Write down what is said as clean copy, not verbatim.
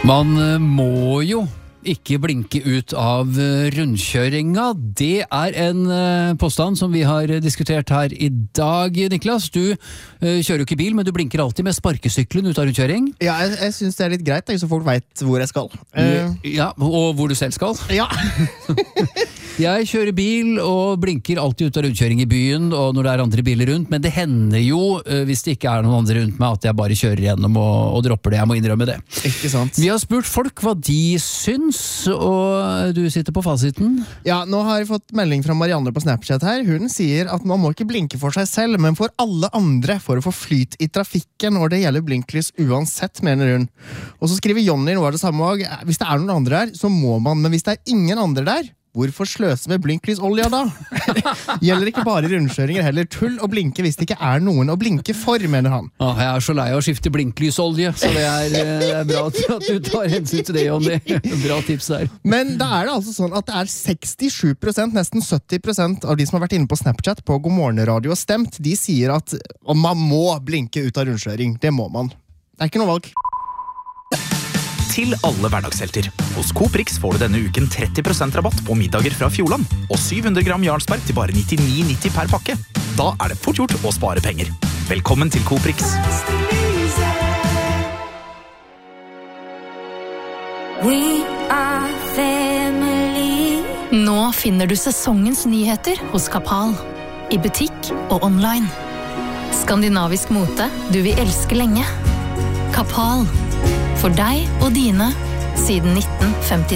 Man må jo ikke blinke ut av rundkjøringa. Det en påstand som vi har diskutert her i dag, Niklas. Du kjører jo ikke bil, men du blinker alltid med sparkesykkelen ut av rundkjøring. Ja, jeg synes det litt greit, så folk vet hvor jeg skal. Ja, og hvor du selv skal. Ja. Jeg kjører bil og blinker alltid ut av rundkjøring i byen, og når det andre biler rundt, men det hender jo, hvis det ikke noen andre rundt meg, at jeg bare kjører gjennom og dropper det. Jeg må innrømme det. Ikke sant. Vi har spurt folk hva de syns, og du sitter på fasiten. Ja, nå har jeg fått melding fra Marianne på Snapchat her. Hun sier at man må ikke blinke for seg selv, men for alle andre, for å få flyt i trafikken når det gjelder blinklys uansett, mener hun. Og så skriver Jonny noe av det samme også. Hvis det noen andre der, så må man, men hvis det ingen andre der, hvorfor sløse med blinklys-olja da? Gjelder ikke bare rundkjøringer, heller tull å blinke hvis det ikke noen å blinke for, mener han. Jeg så lei av å skifte blinklys-olje, så det bra at du tar hensyn til det, Jonny. Bra tips der. Men da det altså sånn at det 67%, nesten 70% av de som har vært inne på Snapchat på God Morgen Radio og stemt, de sier at man må blinke ut av rundkjøring. Det må man. Det ikke noe valg. Til alle hverdagshelter. Hos Coop-Rix får du denne uken 30% rabatt på middager fra Fjordland, og 700 gram Jarlsberg til bare 99,90 per pakke. Da det fort gjort å spare penger. Velkommen til Coop-Rix. We are family. Nå finner du sesongens nyheter hos Kapal. I butikk og online. Skandinavisk mote du vil elske lenge. Kapal. For deg og dine siden 1953.